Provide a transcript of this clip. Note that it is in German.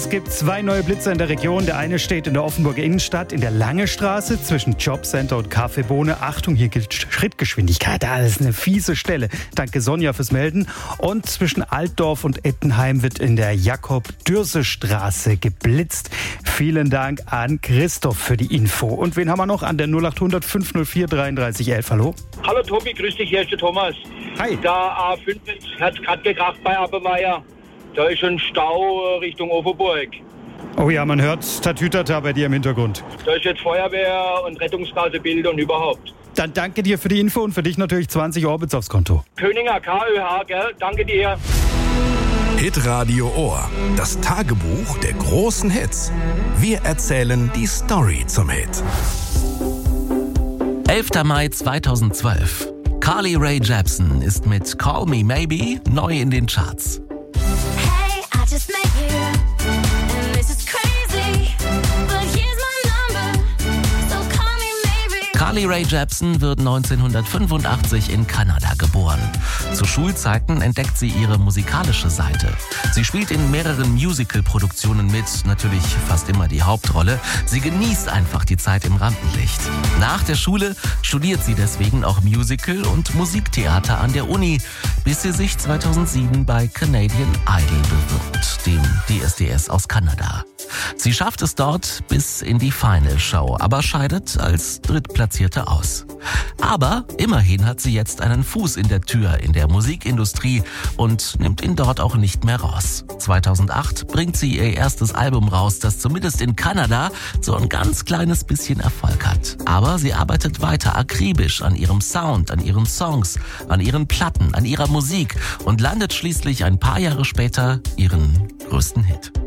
Es gibt 2 neue Blitzer in der Region. Der eine steht in der Offenburger Innenstadt in der Lange Straße zwischen Jobcenter und Kaffeebohne. Achtung, hier gilt Schrittgeschwindigkeit. Das ist eine fiese Stelle. Danke Sonja fürs Melden. Und zwischen Altdorf und Ettenheim wird in der Jakob-Dürse-Straße geblitzt. Vielen Dank an Christoph für die Info. Und wen haben wir noch an der 0800 504 33 11? Hallo? Hallo Tobi, grüß dich, hier ist der Thomas. Hi. Da A5 hat es gerade gekracht bei Abermeier. Da ist schon Stau Richtung Overburg. Oh ja, man hört Tatütata bei dir im Hintergrund. Da ist jetzt Feuerwehr und Rettungsgasebild und überhaupt. Dann danke dir für die Info und für dich natürlich 20 Orbits aufs Konto. Köninger KÖH, gell? Danke dir. Hitradio Ohr. Das Tagebuch der großen Hits. Wir erzählen die Story zum Hit. 11. Mai 2012. Carly Rae Jepsen ist mit Call Me Maybe neu in den Charts. Hey, I just met you, and this is crazy, but here's my number, so call me maybe. Carly Rae Jepsen wird 1985 in Kanada geboren. Zu Schulzeiten entdeckt sie ihre musikalische Seite. Sie spielt in mehreren Musical-Produktionen mit, natürlich fast immer die Hauptrolle. Sie genießt einfach die Zeit im Rampenlicht. Nach der Schule studiert sie deswegen auch Musical und Musiktheater an der Uni, bis sie sich 2007 bei Canadian Idol bewirbt, dem DSDS aus Kanada. Sie schafft es dort bis in die Final Show, aber scheidet als Drittplatzierte aus. Aber immerhin hat sie jetzt einen Fuß in der Tür in der Musikindustrie und nimmt ihn dort auch nicht mehr raus. 2008 bringt sie ihr erstes Album raus, das zumindest in Kanada so ein ganz kleines bisschen Erfolg hat. Aber sie arbeitet weiter akribisch an ihrem Sound, an ihren Songs, an ihren Platten, an ihrer Musik und landet schließlich ein paar Jahre später ihren größten Hit.